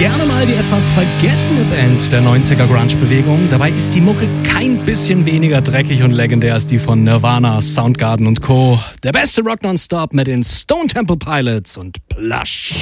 Gerne mal die etwas vergessene Band der 90er Grunge-Bewegung. Dabei ist die Mucke kein bisschen weniger dreckig und legendär als die von Nirvana, Soundgarden und Co. Der beste Rock nonstop mit den Stone Temple Pilots und Plush.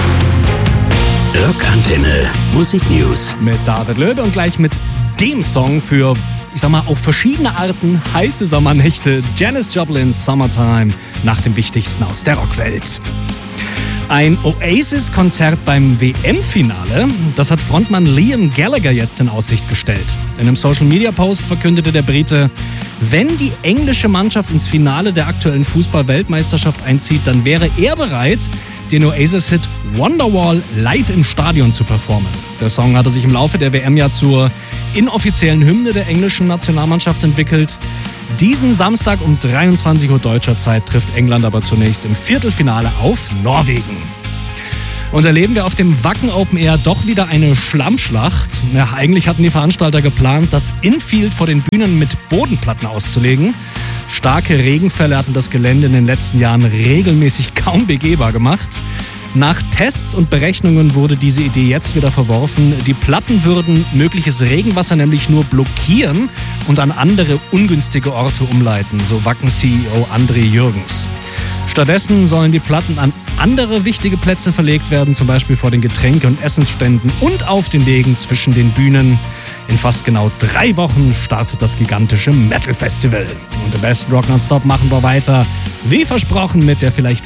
Rockantenne Musik News Mit David Löbe und gleich mit dem Song für, ich sag mal, auf verschiedene Arten heiße Sommernächte. Janis Joplin's Summertime nach dem Wichtigsten aus der Rockwelt. Ein Oasis-Konzert beim WM-Finale, das hat Frontmann Liam Gallagher jetzt in Aussicht gestellt. In einem Social-Media-Post verkündete der Brite, wenn die englische Mannschaft ins Finale der aktuellen Fußball-Weltmeisterschaft einzieht, dann wäre er bereit, den Oasis-Hit Wonderwall live im Stadion zu performen. Der Song hatte sich im Laufe der WM ja zur inoffiziellen Hymne der englischen Nationalmannschaft entwickelt. Diesen Samstag um 23 Uhr deutscher Zeit trifft England aber zunächst im Viertelfinale auf Norwegen. Und erleben wir auf dem Wacken Open Air doch wieder eine Schlammschlacht. Ja, eigentlich hatten die Veranstalter geplant, das Infield vor den Bühnen mit Bodenplatten auszulegen. Starke Regenfälle hatten das Gelände in den letzten Jahren regelmäßig kaum begehbar gemacht. Nach Tests und Berechnungen wurde diese Idee jetzt wieder verworfen. Die Platten würden mögliches Regenwasser nämlich nur blockieren und an andere ungünstige Orte umleiten, so Wacken-CEO André Jürgens. Stattdessen sollen die Platten an andere wichtige Plätze verlegt werden, zum Beispiel vor den Getränke- und Essensständen und auf den Wegen zwischen den Bühnen. In fast genau 3 Wochen startet das gigantische Metal-Festival. Und im besten Rock Nonstop machen wir weiter, wie versprochen, mit der vielleicht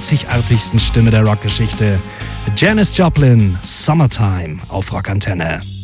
einzigartigsten Stimme der Rockgeschichte. Janis Joplin, Summertime auf Rockantenne.